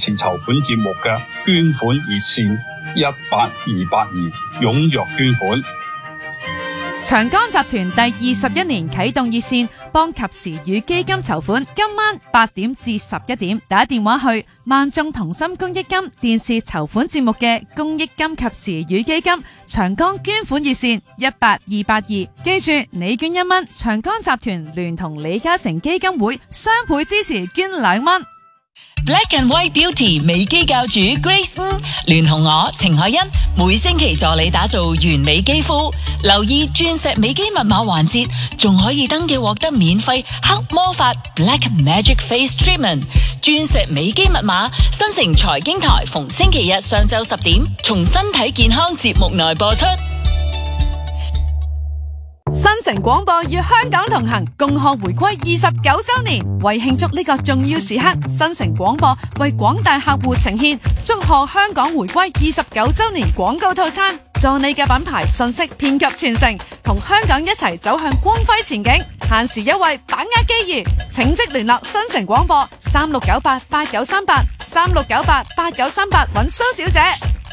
視籌款節目嘅捐款熱線18282，踴躍捐款。 長江集團第21年啟動熱線，幫及時雨基金籌款。今晚8點至11點，打電話去萬眾同心公益金電視籌款節目嘅公益金及時雨基金長江捐款熱線18282。記住，你捐1蚊，長江集團聯同李嘉誠基金會雙倍支持捐2蚊。 Black and White Beauty 美肌教主 Grace 聯同我程海欣每星期助你打造完美肌膚，留意鑽石美肌密碼環節，仲可以登記獲得免費黑魔法 Black Magic Face Treatment。鑽石美肌密碼，新城財經台逢星期日上晝10點，從身體健康節目內播出。 新城廣播與香港同行，共賀回歸29周年。為慶祝呢個重要時刻，新城廣播為廣大客戶呈現祝賀香港回歸29周年廣告套餐，助你嘅品牌信息遍及全城，同香港一齊走向光輝前景。限時優惠，把握機遇，請即聯絡新城廣播36988938 36988938揾蘇小姐。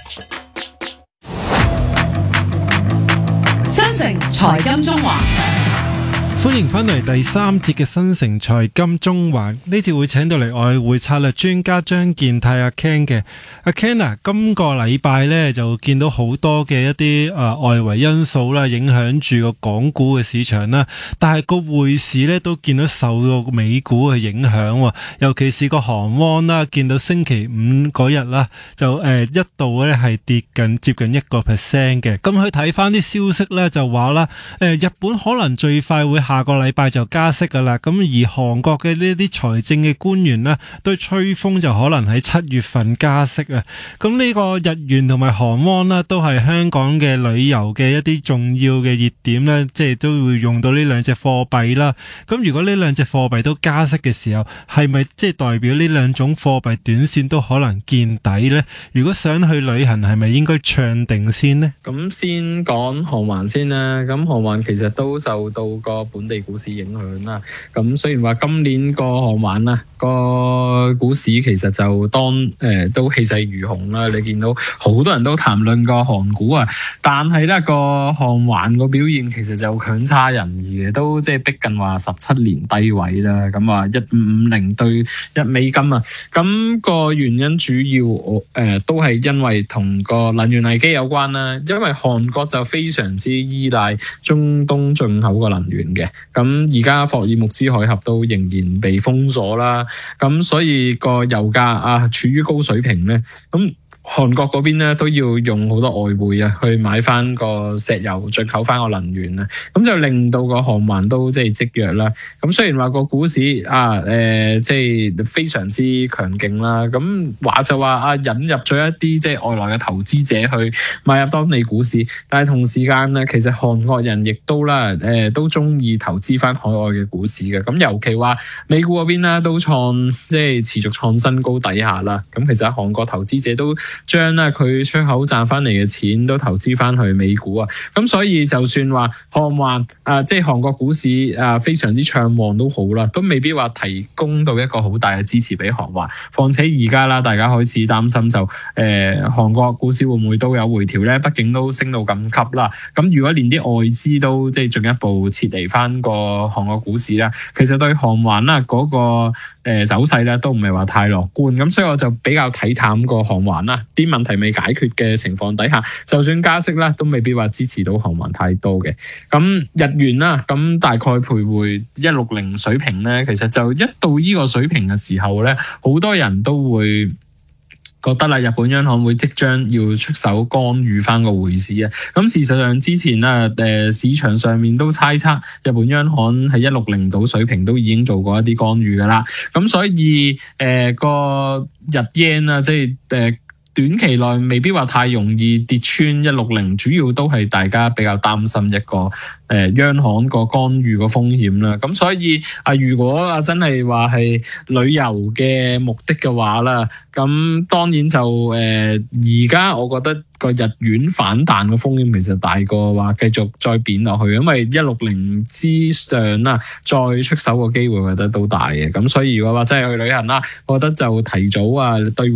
新城財金中環， 歡迎翻嚟第3節嘅新城財金中環。呢次會請到嚟外匯策略專家張健泰阿 Ken 嘅。阿 Ken 啊，今個禮拜呢就見到好多嘅一啲外圍因素啦，影響住個港股嘅市場啦。但係個匯市呢都見到受到美股嘅影響，尤其是個韓圜啦，見到星期五嗰日啦，就一度咧係跌接近1% 嘅。咁佢睇翻啲消息呢，就話啦，日本可能最快會下個禮拜就加息噶啦。咁而韓國嘅呢啲財政嘅官員呢，都吹風就可能喺7月份加息啊。咁呢個日元同埋韓圜呢，都係香港嘅旅遊嘅一啲重要嘅熱點呢，即係都會用到呢兩隻貨幣啦。咁如果呢兩隻貨幣都加息嘅時候，係咪即係代表呢兩種貨幣短線都可能見底呢？如果想去旅行，係咪應該唱定先呢？ 咁先講韓圜先啦。咁韓圜其實都受到個本地股市影響啦。咁雖然話今年個韓圜啊個股市其實就都氣勢如虹啦。你見到好多人都談論個韓股啊，但係咧個韓圜個表現其實就強差人意嘅，都即係逼近話17年低位啦。咁啊1550對1美金啊。咁個原因主要都係因為同個能源危機有關啦。因為韓國就非常之依賴中東進口個能源嘅。咁而家霍爾木茲海峽都仍然被封鎖啦。咁所以個油價處於高水平咧。咁韓國嗰邊咧都要用好多外匯啊，去買翻個石油，進口翻個能源啊，咁就令到個韓圜都即係積弱啦。咁雖然話個股市即係非常之強勁啦，咁話就話引入咗一啲即係外來嘅投資者去買入當地股市，但係同時間咧，其實韓國人亦都都中意投資翻海外嘅股市嘅。咁尤其話美股嗰邊啦，都即係持續創新高底下啦。咁其實韓國投資者都將佢出口賺翻嚟嘅錢都投資翻去美股啊，咁所以就算話韓圜即係韓國股市非常之暢旺都好啦，都未必話提供到一個好大嘅支持俾韓圜。況且而家啦，大家開始擔心就韓國股市會唔會都有回調咧？畢竟都升到咁急啦。咁如果連啲外資都即係進一步撤離翻個韓國股市咧，其實對韓圜啦嗰個走勢咧都唔係話太樂觀。咁所以我就比較睇淡個韓圜啦。啲問題未解決嘅情況底下，就算加息啦，都未必話支持到韓圜太多嘅。咁日元啦，咁大概徘徊160水平咧，其實就一到呢個水平嘅時候咧，好多人都會覺得啦，日本央行會即將要出手干預翻個匯市啊。咁事實上之前市場上面都猜測日本央行喺160度水平都已經做過一啲干預噶啦。咁所以個日yen啊，即係短期內未必話太容易跌穿160，主要都係大家比較擔心一個央行個干預個風險啦。咁所以如果真係話係旅遊嘅目的嘅話啦，咁當然就而家我覺得個日元反彈嘅風險其實大過話繼續再貶落去，因為160之上啦，再出手個機會我覺得都大嘅。咁所以如果話真係去旅行啦，我覺得就提早對